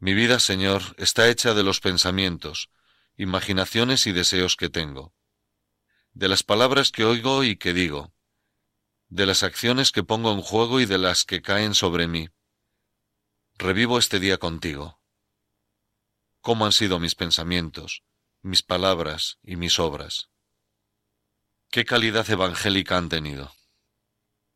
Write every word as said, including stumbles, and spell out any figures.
Mi vida, Señor, está hecha de los pensamientos, imaginaciones y deseos que tengo, de las palabras que oigo y que digo, de las acciones que pongo en juego y de las que caen sobre mí. Revivo este día contigo. ¿Cómo han sido mis pensamientos, mis palabras y mis obras? ¿Qué calidad evangélica han tenido?